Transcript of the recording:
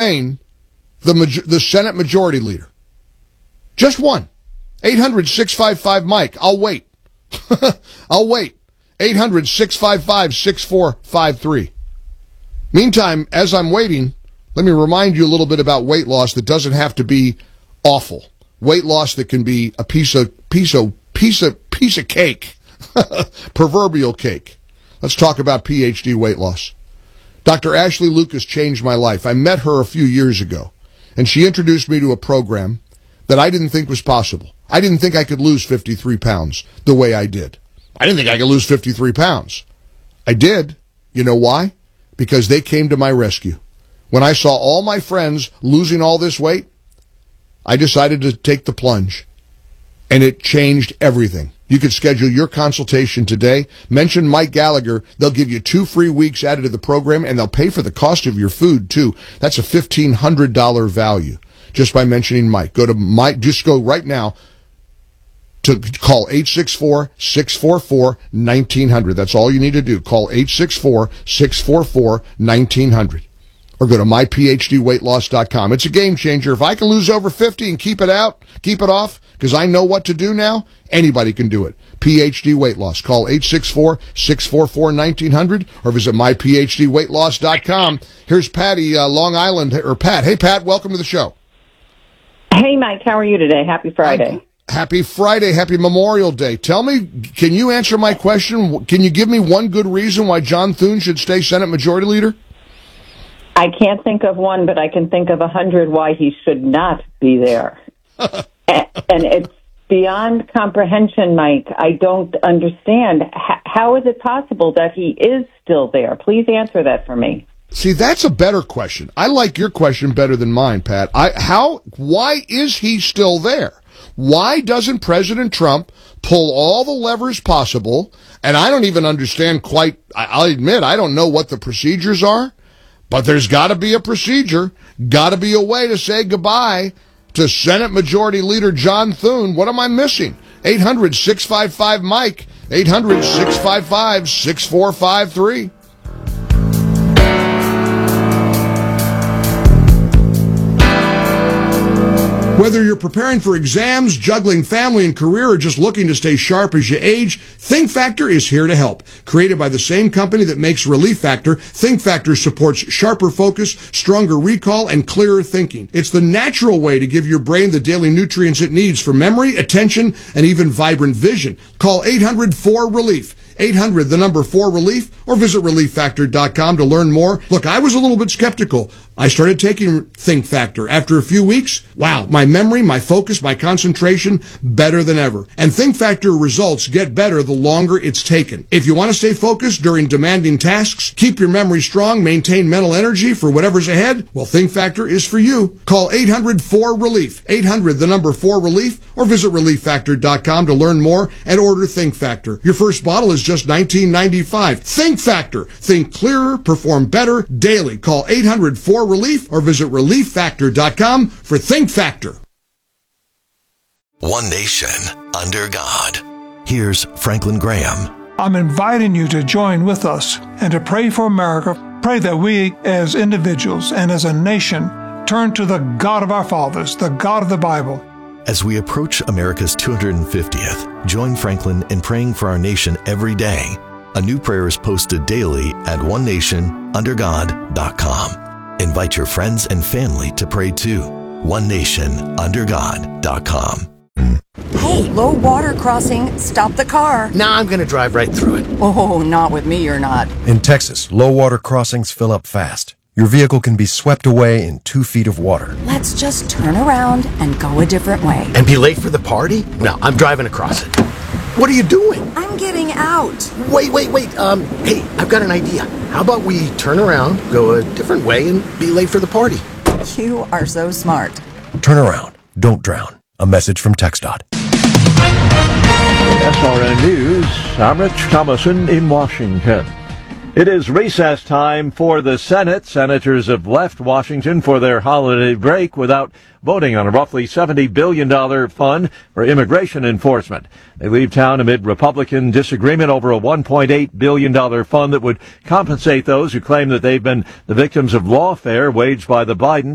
remain the Senate Majority Leader. Just one. 800-655-Mike. I'll wait. I'll wait. 800-655-6453. Meantime, as I'm waiting, let me remind you a little bit about weight loss that doesn't have to be awful. Weight loss that can be a piece of cake. Proverbial cake. Let's talk about PhD weight loss. Dr. Ashley Lucas changed my life. I met her a few years ago, and she introduced me to a program that I didn't think was possible. I didn't think I could lose 53 pounds the way I did. I didn't think I could lose 53 pounds. I did. You know why? Because they came to my rescue. When I saw all my friends losing all this weight, I decided to take the plunge, and it changed everything. You could schedule your consultation today. Mention Mike Gallagher. They'll give you 2 free weeks added to the program, and they'll pay for the cost of your food, too. That's a $1,500 value just by mentioning Mike. Just go right now to call 864-644-1900. That's all you need to do. Call 864-644-1900. Or go to myphdweightloss.com. It's a game changer. If I can lose over 50 and keep it off, because I know what to do now, anybody can do it. PhD Weight Loss. Call 864-644-1900 or visit myphdweightloss.com. Here's Patty, Long Island, or Pat. Hey, Pat, welcome to the show. Hey, Mike, how are you today? Happy Friday. Happy Friday. Happy Memorial Day. Tell me, can you answer my question? Can you give me one good reason why John Thune should stay Senate Majority Leader? I can't think of one, but I can think of 100 why he should not be there. And it's beyond comprehension, Mike. I don't understand. How is it possible that he is still there? Please answer that for me. See, that's a better question. I like your question better than mine, Pat. Why is he still there? Why doesn't President Trump pull all the levers possible? And I don't even understand quite, I'll admit, I don't know what the procedures are, but there's got to be a procedure, got to be a way to say goodbye to Senate Majority Leader John Thune. What am I missing? 800-655-Mike, 800-655-6453. Whether you're preparing for exams, juggling family and career, or just looking to stay sharp as you age, Think Factor is here to help. Created by the same company that makes Relief Factor, Think Factor supports sharper focus, stronger recall, and clearer thinking. It's the natural way to give your brain the daily nutrients it needs for memory, attention, and even vibrant vision. Call 800-4RELIEF. 800-4RELIEF, or visit ReliefFactor.com to learn more. Look, I was a little bit skeptical. I started taking Think Factor. After a few weeks, wow, my memory, my focus, my concentration, better than ever. And Think Factor results get better the longer it's taken. If you want to stay focused during demanding tasks, keep your memory strong, maintain mental energy for whatever's ahead, well, Think Factor is for you. Call 800-4RELIEF, 800-4RELIEF, or visit ReliefFactor.com to learn more and order Think Factor. Your first bottle is just $19.95. Think Factor. Think clearer, perform better daily. Call 800-4RELIEF or visit ReliefFactor.com for Think Factor. One nation under God. Here's Franklin Graham. I'm inviting you to join with us and to pray for America. Pray that we as individuals and as a nation turn to the God of our fathers, the God of the Bible. As we approach America's 250th, join Franklin in praying for our nation every day. A new prayer is posted daily at onenationundergod.com. Invite your friends and family to pray too. onenationundergod.com. Hey, low water crossing. Stop the car. Nah, I'm going to drive right through it. Oh, not with me, you're not. In Texas, low water crossings fill up fast. Your vehicle can be swept away in 2 feet of water. Let's just turn around and go a different way. And be late for the party? No, I'm driving across it. What are you doing? I'm getting out. Wait. Hey, I've got an idea. How about we turn around, go a different way, and be late for the party? You are so smart. Turn around. Don't drown. A message from TxDOT. SRN News, I'm Rich Thomason in Washington. It is recess time for the Senate. Senators have left Washington for their holiday break without voting on a roughly $70 billion fund for immigration enforcement. They leave town amid Republican disagreement over a $1.8 billion fund that would compensate those who claim that they've been the victims of lawfare waged by the Biden